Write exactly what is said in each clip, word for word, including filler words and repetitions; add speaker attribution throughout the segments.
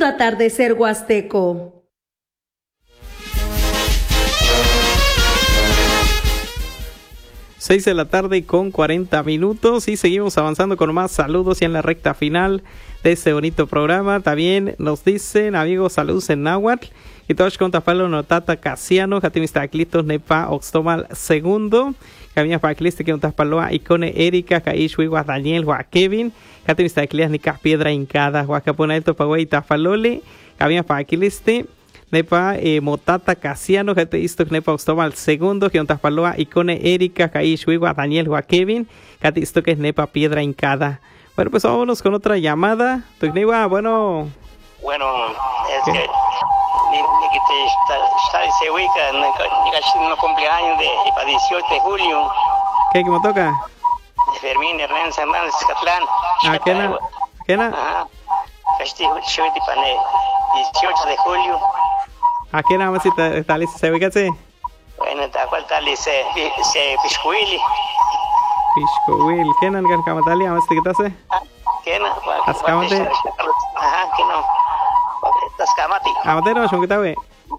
Speaker 1: Atardecer Huasteco.
Speaker 2: Seis de la tarde con cuarenta minutos y seguimos avanzando con más saludos y en la recta final de este bonito programa. También nos dicen, amigos, saludos en náhuatl. Y todos con Tafalo Notata Casiano, Jatimistaclitos Nepa Oxtomal segundo. Camina Pacliste que un Tafaloa Icone Erika, Caishwiwa Daniel, Juan Kevin. Jatimistaclias Nica Piedra Incada, Huacapona El Topagüey Tafalole. Camina Pacliste. Nepa eh, Motata Casiano, gente isto Nepa Oxtomal segundo, que un Tafaloa Icone Erika, Caishwiwa Daniel, Juan Kevin. Gente isto que es Nepa Piedra Incada. Bueno, pues vámonos con otra llamada. Tugnewa, bueno.
Speaker 3: Bueno, es ¿qué? que ni, ni que te está se ubica en el cumpleaños de para dieciocho de julio.
Speaker 2: ¿Qué que me toca?
Speaker 3: De Fermín Hernández Hernández Catlán.
Speaker 2: Ah, ¿qué na? ¿Qué na?
Speaker 3: Ajá. Este shoyti para dieciocho de julio.
Speaker 2: ¿A qué nada más si está lista se ubica sí?
Speaker 3: Bueno, ta cual tal se se Piscuili.
Speaker 2: Piscuil, ¿qué na el camatali? ¿Amas te quitase?
Speaker 3: ¿Qué na?
Speaker 2: Ascamate.
Speaker 3: Ajá, ¿qué no? Ascamati.
Speaker 2: Amatero, ¿shonquitabe?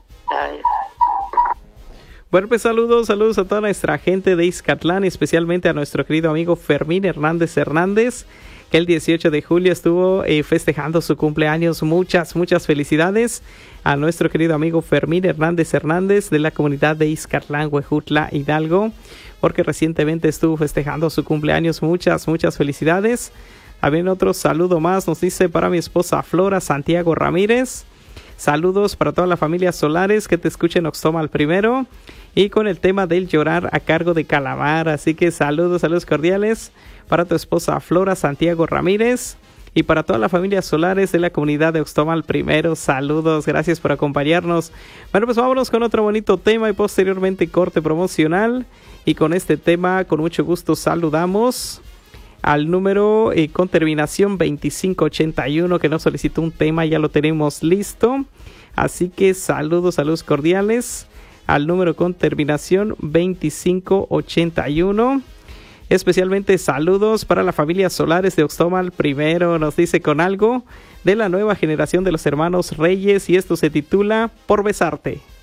Speaker 2: Bueno, pues saludos, saludos a toda nuestra gente de Ixcatlán, especialmente a nuestro querido amigo Fermín Hernández Hernández, que el dieciocho de julio estuvo eh, festejando su cumpleaños. Muchas, muchas felicidades a nuestro querido amigo Fermín Hernández Hernández de la comunidad de Ixcatlán, Huejutla, Hidalgo, porque recientemente estuvo festejando su cumpleaños. Muchas, muchas felicidades. También otro saludo más nos dice para mi esposa Flora Santiago Ramírez. Saludos para toda la familia Solares que te escuchen Oxtomal primero. Y con el tema del llorar a cargo de Calamar. Así que saludos, saludos cordiales para tu esposa Flora Santiago Ramírez. Y para toda la familia Solares de la comunidad de Oxtomal primero. Saludos, gracias por acompañarnos. Bueno, pues vámonos con otro bonito tema y posteriormente corte promocional. Y con este tema, con mucho gusto saludamos al número eh, con terminación veinticinco ochenta y uno que nos solicitó un tema, ya lo tenemos listo. Así que saludos, saludos cordiales al número con terminación veinticinco ochenta y uno. Especialmente saludos para la familia Solares de Oxtomal primero, nos dice con algo de la nueva generación de los hermanos Reyes y esto se titula Por Besarte.